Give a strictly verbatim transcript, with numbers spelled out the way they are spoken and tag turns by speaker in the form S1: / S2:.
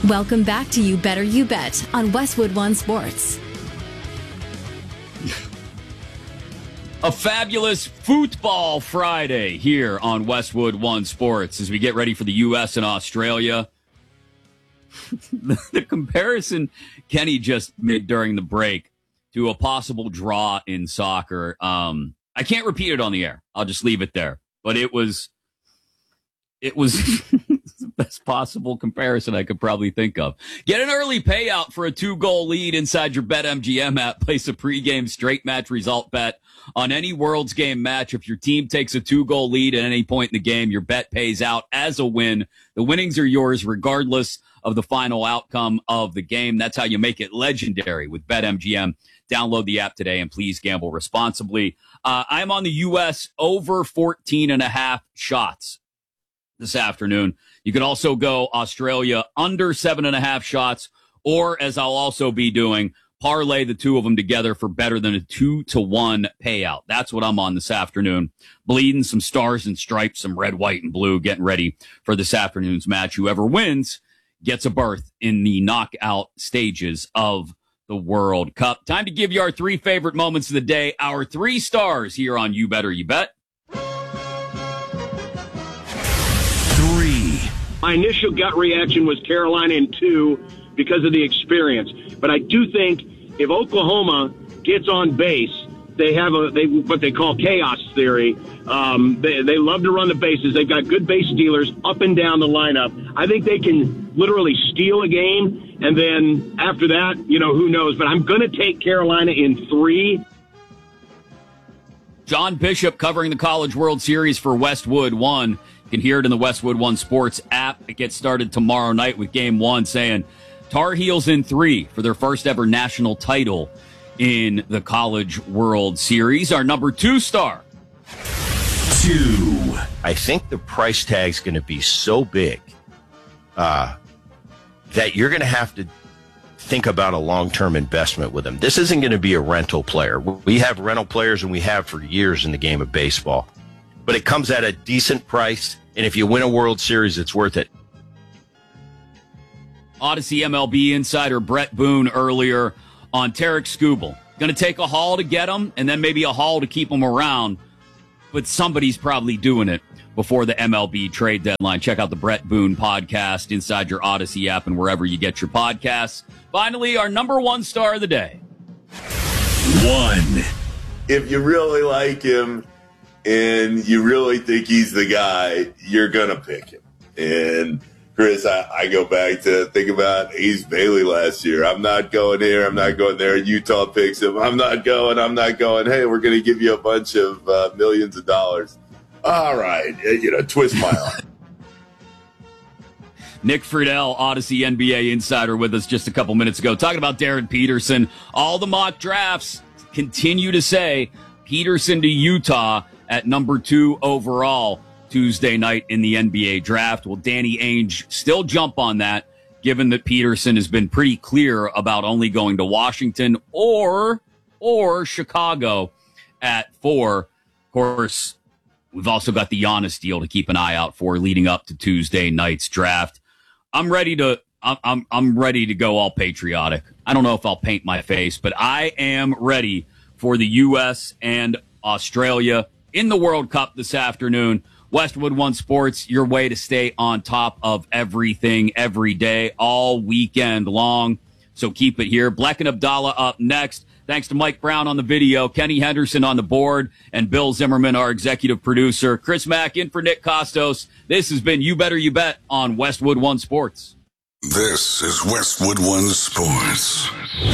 S1: Welcome back to You Better You Bet on Westwood One Sports.
S2: A fabulous football Friday here on Westwood One Sports as we get ready for the U S and Australia. the, the comparison Kenny just made during the break to a possible draw in soccer. Um, I can't repeat it on the air. I'll just leave it there. But it was, it was the best possible comparison I could probably think of. Get an early payout for a two-goal lead inside your BetMGM app. Place a pregame straight match result bet on any World's Game match. If your team takes a two-goal lead at any point in the game, your bet pays out as a win. The winnings are yours regardless of the final outcome of the game. That's how you make it legendary with BetMGM. Download the app today and please gamble responsibly. Uh, I'm on the U S over fourteen and a half shots this afternoon. You can also go Australia under seven and a half shots, or as I'll also be doing, parlay the two of them together for better than a two to one payout. That's what I'm on this afternoon. Bleeding some stars and stripes, some red, white, and blue, getting ready for this afternoon's match. Whoever wins gets a berth in the knockout stages of the World Cup. Time to give you our three favorite moments of the day. Our three stars here on You Better You Bet.
S3: Three.
S4: My initial gut reaction was Carolina in two because of the experience. But I do think if Oklahoma gets on base, they have a they what they call chaos theory. Um, they, they love to run the bases. They've got good base stealers up and down the lineup. I think they can literally steal a game, and then after that, you know, who knows. But I'm going to take Carolina in three.
S2: John Bishop covering the College World Series for Westwood One. You can hear it in the Westwood One Sports app. It gets started tomorrow night with Game One, saying Tar Heels in three for their first ever national title in the College World Series. Our number two star.
S3: Two.
S5: I think the price tag's going to be so big uh, that you're going to have to think about a long-term investment with him. This isn't going to be a rental player. We have rental players, and we have for years in the game of baseball. But it comes at a decent price, and if you win a World Series, it's worth it.
S2: Odyssey M L B insider Brett Boone earlier on Tarek Skubal. Going to take a haul to get him, and then maybe a haul to keep him around. But somebody's probably doing it before the M L B trade deadline. Check out the Brett Boone podcast inside your Odyssey app and wherever you get your podcasts. Finally, our number one star of the day.
S3: One.
S6: If you really like him and you really think he's the guy, you're going to pick him. And Chris, I, I go back to think about Ace Bailey last year. I'm not going here. I'm not going there. Utah picks him. I'm not going. I'm not going. Hey, we're going to give you a bunch of uh, millions of dollars. All right. You know, twist my arm.
S2: Nick Friedel, Odyssey N B A insider, with us just a couple minutes ago, talking about Darren Peterson. All the mock drafts continue to say Peterson to Utah at number two overall Tuesday night in the N B A draft. Will Danny Ainge still jump on that, given that Peterson has been pretty clear about only going to Washington or or Chicago at four? Of course, we've also got the Giannis deal to keep an eye out for leading up to Tuesday night's draft. I'm ready to I'm I'm, I'm ready to go all patriotic. I don't know if I'll paint my face, but I am ready for the U S and Australia in the World Cup this afternoon. Westwood One Sports, your way to stay on top of everything every day, all weekend long. So keep it here. Bleck and Abdallah up next. Thanks to Mike Brown on the video, Kenny Henderson on the board, and Bill Zimmerman, our executive producer. Chris Mack in for Nick Costos. This has been You Better You Bet on Westwood One Sports.
S3: This is Westwood One Sports.